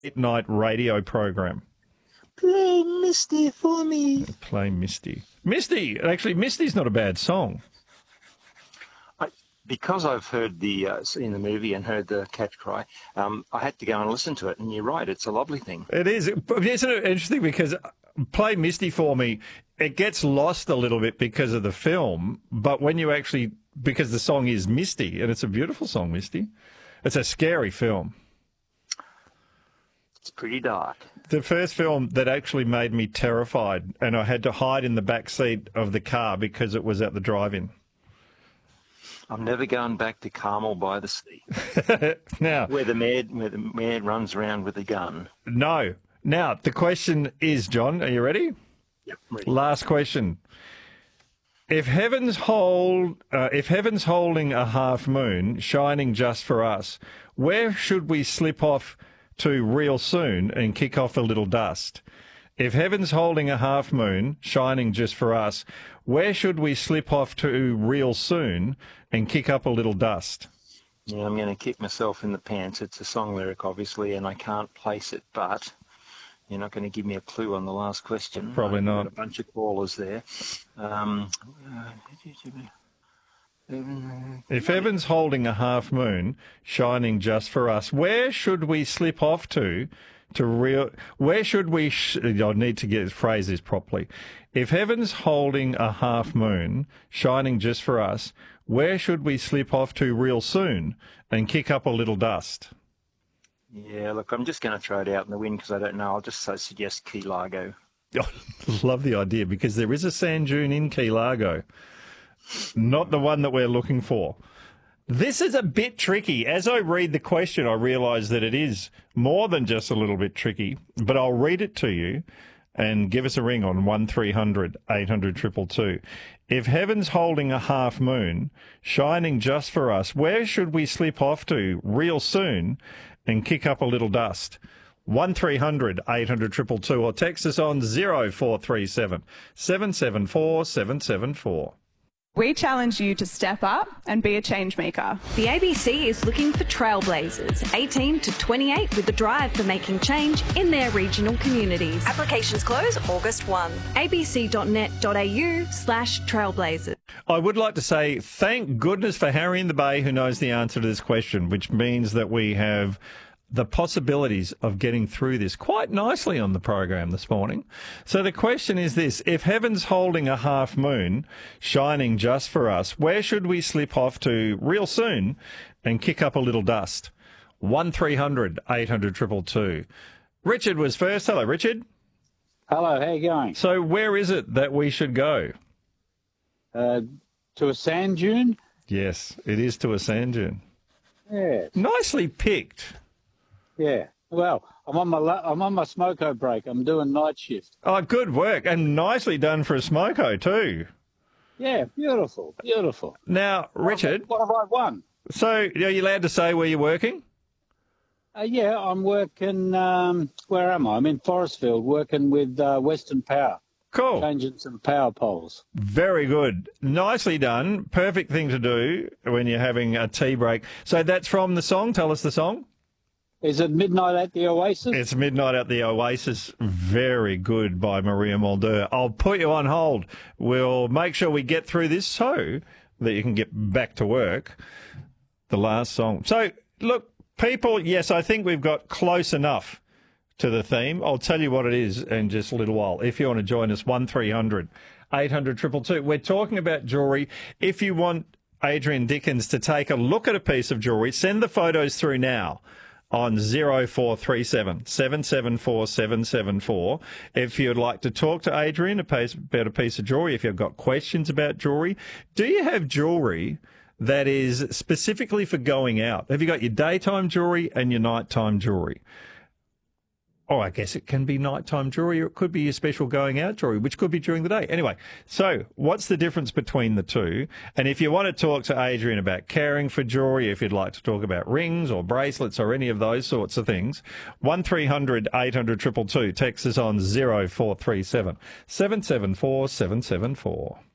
late night radio program? Play Misty for me. Play Misty. Misty, actually, Misty's not a bad song. Because I've heard seen the movie and heard the catch cry, I had to go and listen to it. And you're right, it's a lovely thing. It is. Isn't it interesting? Because Play Misty for me, it gets lost a little bit because of the film. But when you actually, because the song is Misty, and it's a beautiful song, Misty. It's a scary film. It's pretty dark. The first film that actually made me terrified, and I had to hide in the back seat of the car because it was at the drive-in. I'm never going back to Carmel by the Sea. Now, where the mayor runs around with a gun. No. Now, the question is, John, are you ready? Yep, ready. Last question. If heaven's holding a half moon shining just for us, where should we slip off to real soon and kick off a little dust? If heaven's holding a half moon shining just for us, where should we slip off to real soon and kick up a little dust? Yeah, I'm going to kick myself in the pants. It's a song lyric, obviously, and I can't place it, but you're not going to give me a clue on the last question. Probably not. Got a bunch of callers there. If heaven's holding a half moon shining just for us, where should we slip off to real? Where should we? I need to get phrase this properly. If heaven's holding a half moon shining just for us, where should we slip off to real soon and kick up a little dust? Yeah, look, I'm just going to throw it out in the wind because I don't know. I'll just suggest Key Largo. Love the idea because there is a sand dune in Key Largo. Not the one that we're looking for. This is a bit tricky. As I read the question, I realise that it is more than just a little bit tricky, but I'll read it to you and give us a ring on 1300 800 222. If heaven's holding a half moon shining just for us, where should we slip off to real soon and kick up a little dust? 1300 800 222 or text us on 0437 774 774. We challenge you to step up and be a change maker. The ABC is looking for trailblazers, 18 to 28, with the drive for making change in their regional communities. Applications close August 1. abc.net.au/trailblazers. I would like to say thank goodness for Harry in the Bay who knows the answer to this question, which means that we have the possibilities of getting through this quite nicely on the program this morning. So the question is this: if heaven's holding a half moon shining just for us, where should we slip off to real soon and kick up a little dust? 1300 800 222. Richard was first. Hello, Richard. Hello, how you going? So where is it that we should go? To a sand dune? Yes, it is to a sand dune. Yeah. Nicely picked. Yeah. Well, I'm on my smoko break. I'm doing night shift. Oh, good work. And nicely done for a smoko too. Yeah, beautiful, beautiful. Now, Richard. What have I won? So, are you allowed to say where you're working? Yeah, I'm working, where am I? I'm in Forestfield working with Western Power. Cool. Changing some power poles. Very good. Nicely done. Perfect thing to do when you're having a tea break. So that's from the song. Tell us the song. Is it Midnight at the Oasis? It's Midnight at the Oasis. Very good by Maria Mulder. I'll put you on hold. We'll make sure we get through this so that you can get back to work. The last song. So, look, people, yes, I think we've got close enough to the theme. I'll tell you what it is in just a little while. If you want to join us, 1300 800 222. We're talking about jewellery. If you want Adrian Dickens to take a look at a piece of jewellery, send the photos through now on 0437 774 774. If you'd like to talk to Adrian about a piece of jewellery, if you've got questions about jewellery, do you have jewellery that is specifically for going out? Have you got your daytime jewellery and your nighttime jewellery? Oh, I guess it can be nighttime jewellery, or it could be your special going out jewellery, which could be during the day. Anyway, so what's the difference between the two? And if you want to talk to Adrian about caring for jewellery, if you'd like to talk about rings or bracelets or any of those sorts of things, 1300 800 222. Text us on 0437 774 774.